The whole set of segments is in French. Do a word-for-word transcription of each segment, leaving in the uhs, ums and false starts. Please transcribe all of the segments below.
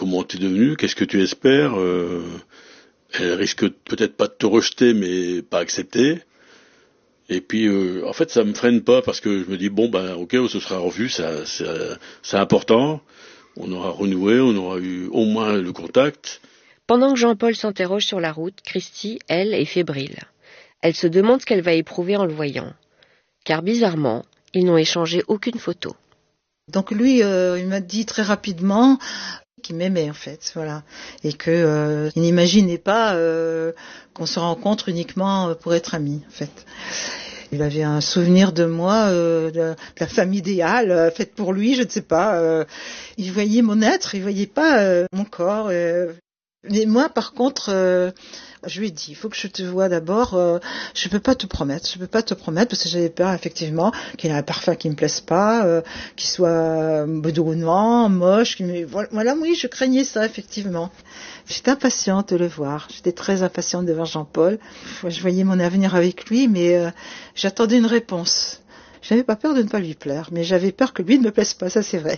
comment t'es devenu, qu'est-ce que tu espères, euh, elle risque peut-être pas de te rejeter, mais pas accepter. Et puis, euh, en fait, ça me freine pas parce que je me dis bon ben ok, on se sera revu, ça, ça, c'est important. On aura renoué, on aura eu au moins le contact. Pendant que Jean-Paul s'interroge sur la route, Christy, elle, est fébrile. Elle se demande ce qu'elle va éprouver en le voyant. Car bizarrement, ils n'ont échangé aucune photo. Donc lui, euh, il m'a dit très rapidement qu'il m'aimait en fait, voilà, et que euh, il n'imaginait pas euh, qu'on se rencontre uniquement pour être amis, en fait. Il avait un souvenir de moi, euh, de, de la femme idéale, euh, faite pour lui, je ne sais pas. Euh, il voyait mon être, il voyait pas euh, mon corps. Euh. Mais moi, par contre, euh, je lui ai dit, il faut que je te voie d'abord. Euh, je peux pas te promettre, je peux pas te promettre parce que j'avais peur effectivement qu'il ait un parfum qui me plaise pas, euh, qu'il soit bedonnant, moche. Qu'il me... Voilà, oui, je craignais ça effectivement. J'étais impatiente de le voir. J'étais très impatiente de voir Jean-Paul. Je voyais mon avenir avec lui, mais euh, j'attendais une réponse. J'avais pas peur de ne pas lui plaire, mais j'avais peur que lui ne me plaise pas, ça c'est vrai.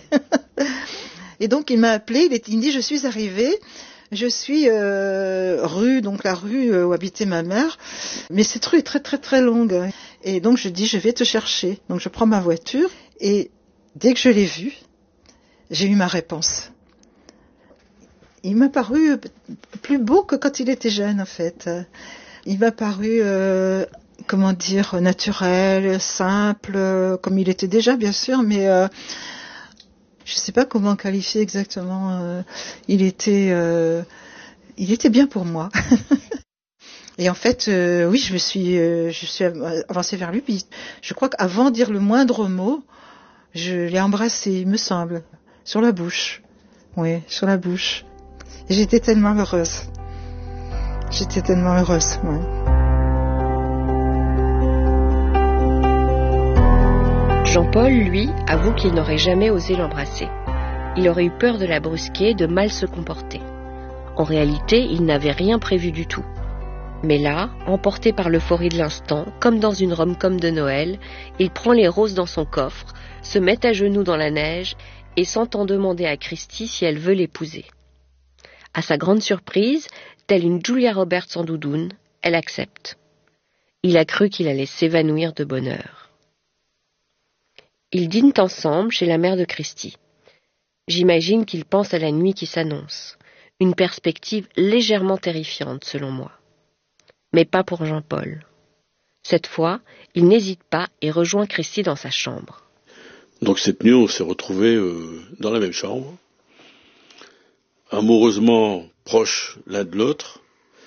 Et donc il m'a appelé, il, il me dit je suis arrivée. Je suis euh, rue, donc la rue où habitait ma mère, mais cette rue est très très très longue. Et donc je dis je vais te chercher. Donc je prends ma voiture et dès que je l'ai vu, j'ai eu ma réponse. Il m'a paru plus beau que quand il était jeune en fait. Il m'a paru, euh, comment dire, naturel, simple, comme il était déjà bien sûr, mais... Euh, je ne sais pas comment qualifier exactement. Euh, il était, euh, il était bien pour moi. Et en fait, euh, oui, je me suis, euh, je suis avancée vers lui. Puis je crois qu'avant de dire le moindre mot, je l'ai embrassé, il me semble, sur la bouche. Oui, sur la bouche. Et j'étais tellement heureuse. J'étais tellement heureuse. Ouais. Jean-Paul, lui, avoue qu'il n'aurait jamais osé l'embrasser. Il aurait eu peur de la brusquer, de mal se comporter. En réalité, il n'avait rien prévu du tout. Mais là, emporté par l'euphorie de l'instant, comme dans une rom-com de Noël, il prend les roses dans son coffre, se met à genoux dans la neige et s'entend demander à Christy si elle veut l'épouser. À sa grande surprise, telle une Julia Roberts en doudoune, elle accepte. Il a cru qu'il allait s'évanouir de bonheur. Ils dînent ensemble chez la mère de Christy. J'imagine qu'ils pensent à la nuit qui s'annonce. Une perspective légèrement terrifiante, selon moi. Mais pas pour Jean-Paul. Cette fois, il n'hésite pas et rejoint Christy dans sa chambre. Donc cette nuit, on s'est retrouvés euh, dans la même chambre, amoureusement proches l'un de l'autre.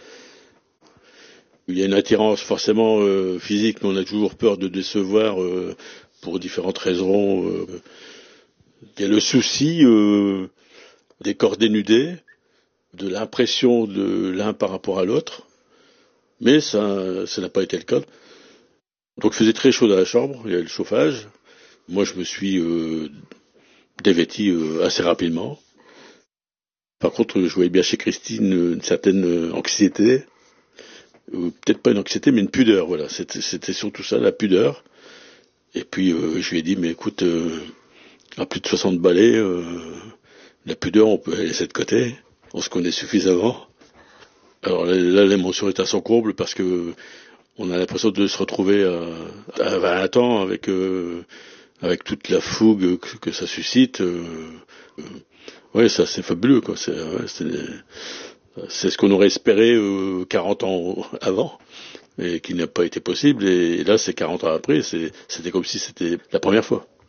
Il y a une attirance forcément euh, physique, mais on a toujours peur de décevoir euh, pour différentes raisons. Euh. Il y a le souci euh, des corps dénudés, de l'impression de l'un par rapport à l'autre, mais ça, ça n'a pas été le cas. Donc il faisait très chaud dans la chambre, il y avait le chauffage. Moi je me suis euh, dévêti euh, assez rapidement. Par contre, je voyais bien chez Christine une, une certaine anxiété. Euh, peut-être pas une anxiété, mais une pudeur, voilà. C'était, c'était surtout ça, la pudeur. Et puis, euh, je lui ai dit, mais écoute, euh, à plus de soixante balais, euh, la pudeur, on peut la laisser de côté. On se connaît suffisamment. Alors là, là, l'émotion est à son comble parce que on a l'impression de se retrouver à, à vingt ans avec, euh, avec toute la fougue que, que ça suscite. Euh, euh, ouais, ça, c'est fabuleux, quoi. C'est, ouais, c'est, c'est ce qu'on aurait espéré euh, quarante ans avant, et qui n'a pas été possible. Et là, c'est quarante ans après, c'est, c'était comme si c'était la première fois.